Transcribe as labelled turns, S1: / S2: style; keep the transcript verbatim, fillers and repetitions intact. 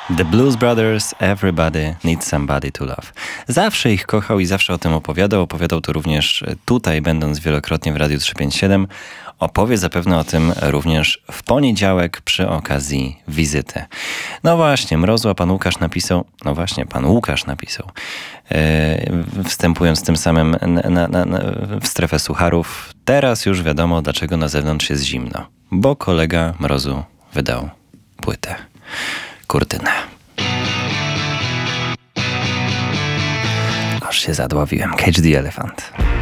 S1: The Blues Brothers, Everybody Needs Somebody to Love. Zawsze ich kochał i zawsze o tym opowiadał. Opowiadał to również tutaj, będąc wielokrotnie w Radiu trzysta pięćdziesiąt siedem. Opowie zapewne o tym również w poniedziałek przy okazji wizyty. No właśnie, Mrozu, a pan Łukasz napisał, no właśnie, pan Łukasz napisał, yy, wstępując tym samym na, na, na, w strefę sucharów, teraz już wiadomo, dlaczego na zewnątrz jest zimno. Bo kolega Mrozu wydał płytę. Kurtynę. Aż się zadławiłem. Cage the Elephant.